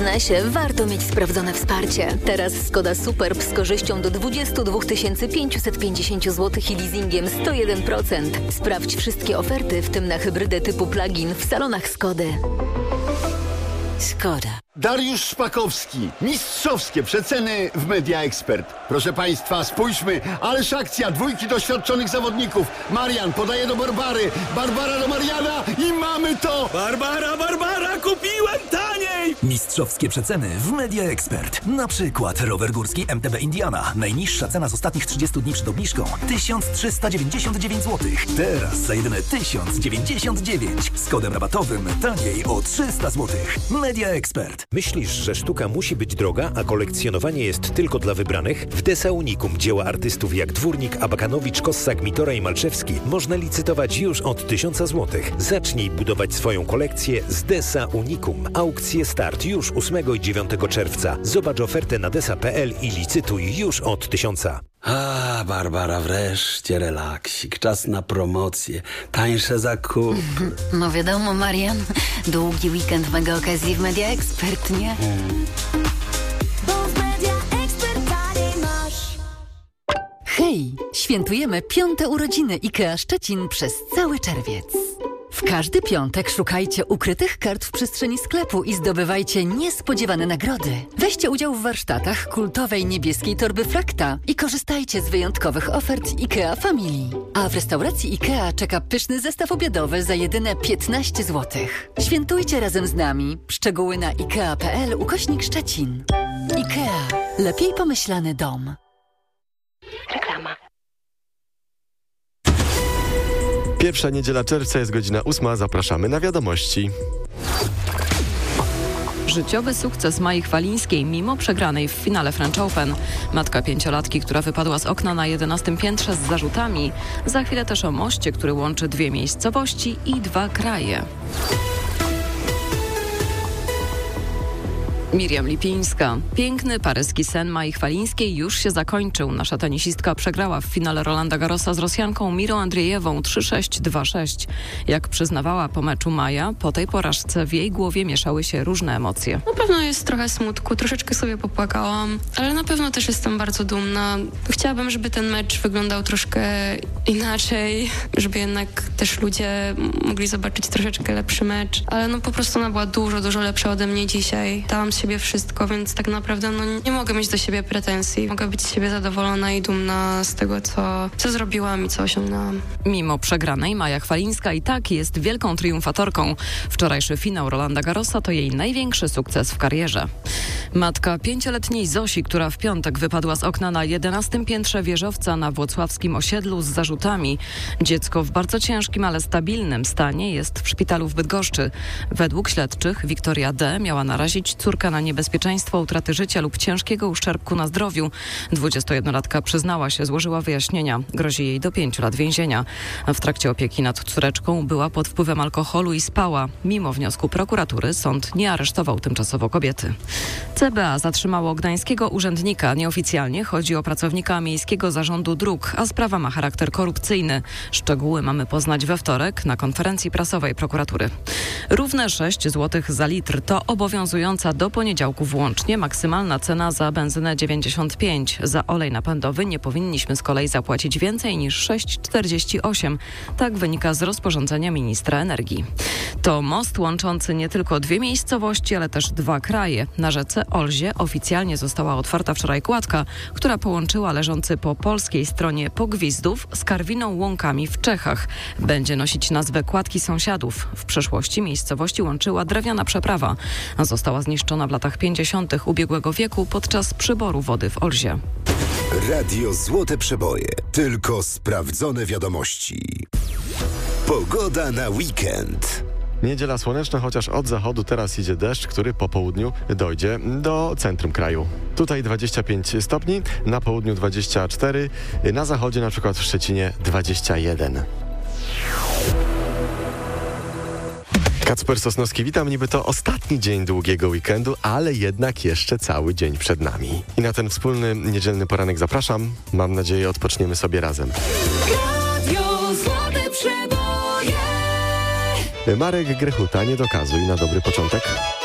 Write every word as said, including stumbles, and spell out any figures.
biznesie warto mieć sprawdzone wsparcie. Teraz Skoda Superb z korzyścią do dwadzieścia dwa tysiące pięćset pięćdziesiąt złotych i leasingiem sto jeden procent. Sprawdź wszystkie oferty, w tym na hybrydę typu plug-in w salonach Skody. Skoda. Dariusz Szpakowski. Mistrzowskie przeceny w Media Expert. Proszę Państwa, spójrzmy, ależ akcja, dwójki doświadczonych zawodników. Marian podaje do Barbary, Barbara do Mariana i mamy to! Barbara, Barbara, kupiłem taniej! Mistrzowskie przeceny w Media Expert. Na przykład rower górski M T B Indiana. Najniższa cena z ostatnich trzydziestu dni przed obniżką tysiąc trzysta dziewięćdziesiąt dziewięć złotych. Teraz za jedyne tysiąc dziewięćdziesiąt dziewięć. Z kodem rabatowym taniej o trzysta złotych. Media Expert. Myślisz, że sztuka musi być droga, a kolekcjonowanie jest tylko dla wybranych? W Desa Unicum dzieła artystów jak Dwórnik, Abakanowicz, Kossak, Mitora i Malczewski można licytować już od tysiąca złotych. Zacznij budować swoją kolekcję z Desa Unicum. Aukcje start już ósmego i dziewiątego czerwca. Zobacz ofertę na desa kropka p l i licytuj już od tysiąca. A, Barbara, wreszcie relaksik. Czas na promocję. Tańsze zakupy. No wiadomo, Marian. Długi weekend mega okazji w Media Expert, nie? Hmm. Hej! Świętujemy piąte urodziny IKEA Szczecin przez cały czerwiec. W każdy piątek szukajcie ukrytych kart w przestrzeni sklepu i zdobywajcie niespodziewane nagrody. Weźcie udział w warsztatach kultowej niebieskiej torby Frakta i korzystajcie z wyjątkowych ofert IKEA Family. A w restauracji IKEA czeka pyszny zestaw obiadowy za jedyne piętnaście złotych. Świętujcie razem z nami. Szczegóły na ikea kropka p l ukośnik Szczecin. IKEA. Lepiej pomyślany dom. Reklama. Pierwsza niedziela czerwca jest godzina ósma. Zapraszamy na wiadomości. Życiowy sukces Mai Chwalińskiej mimo przegranej w finale French Open. Matka pięciolatki, która wypadła z okna na jedenastym piętrze z zarzutami. Za chwilę też o moście, który łączy dwie miejscowości i dwa kraje. Miriam Lipińska. Piękny paryski sen Mai Chwalińskiej już się zakończył. Nasza tenisistka przegrała w finale Rolanda Garrosa z Rosjanką Mirą Andrzejewą trzy sześć dwa sześć. Jak przyznawała po meczu Maja, po tej porażce w jej głowie mieszały się różne emocje. Na pewno jest trochę smutku, troszeczkę sobie popłakałam, ale na pewno też jestem bardzo dumna. Chciałabym, żeby ten mecz wyglądał troszkę inaczej, żeby jednak też ludzie mogli zobaczyć troszeczkę lepszy mecz, ale no po prostu ona była dużo, dużo lepsza ode mnie dzisiaj. Dałam z siebie wszystko, więc tak naprawdę no, nie mogę mieć do siebie pretensji. Mogę być z siebie zadowolona i dumna z tego, co, co zrobiłam i co osiągnęłam. Mimo przegranej Maja Chwalińska i tak jest wielką triumfatorką. Wczorajszy finał Rolanda Garrosa to jej największy sukces w karierze. Matka pięcioletniej Zosi, która w piątek wypadła z okna na jedenastym piętrze wieżowca na włocławskim osiedlu z zarzutami. Dziecko w bardzo ciężkim, ale stabilnym stanie jest w szpitalu w Bydgoszczy. Według śledczych Wiktoria D. miała narazić córkę na niebezpieczeństwo utraty życia lub ciężkiego uszczerbku na zdrowiu. dwudziestojednolatka przyznała się, złożyła wyjaśnienia. Grozi jej do pięciu lat więzienia. W trakcie opieki nad córeczką była pod wpływem alkoholu i spała. Mimo wniosku prokuratury sąd nie aresztował tymczasowo kobiety. C B A zatrzymało gdańskiego urzędnika. Nieoficjalnie chodzi o pracownika Miejskiego Zarządu Dróg, a sprawa ma charakter korupcyjny. Szczegóły mamy poznać we wtorek na konferencji prasowej prokuratury. Równe sześć złotych za litr to obowiązująca do poniedziałku włącznie maksymalna cena za benzynę dziewięćdziesiąt pięć. Za olej napędowy nie powinniśmy z kolei zapłacić więcej niż sześć czterdzieści osiem. Tak wynika z rozporządzenia ministra energii. To most łączący nie tylko dwie miejscowości, ale też dwa kraje. Na rzece Olzie oficjalnie została otwarta wczoraj kładka, która połączyła leżący po polskiej stronie Pogwizdów z Karwiną Łąkami w Czechach. Będzie nosić nazwę Kładki Sąsiadów. W przeszłości miejscowości łączyła drewniana przeprawa. Została zniszczona w latach pięćdziesiątych ubiegłego wieku podczas przyboru wody w Olzie. Radio Złote Przeboje. Tylko sprawdzone wiadomości. Pogoda na weekend. Niedziela słoneczna, chociaż od zachodu teraz idzie deszcz, który po południu dojdzie do centrum kraju. Tutaj dwadzieścia pięć stopni, na południu dwadzieścia cztery, na zachodzie na przykład w Szczecinie dwadzieścia jeden. Kacper Sosnowski, witam. Niby to ostatni dzień długiego weekendu, ale jednak jeszcze cały dzień przed nami. I na ten wspólny niedzielny poranek zapraszam. Mam nadzieję, odpoczniemy sobie razem. Radio Złote Przeboje. Marek Grechuta, nie dokazuj na dobry początek.